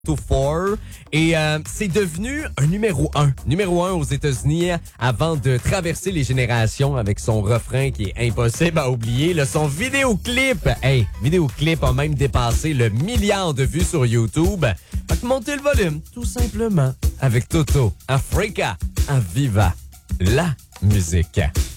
to Four. Et c'est devenu un numéro 1. Numéro 1 aux États-Unis avant de traverser les générations avec son refrain qui est impossible à oublier. Son vidéoclip, vidéoclip a même dépassé le milliard de vues sur YouTube. Fait que montez le volume, tout simplement, avec Toto, Africa, Aviva, la musique.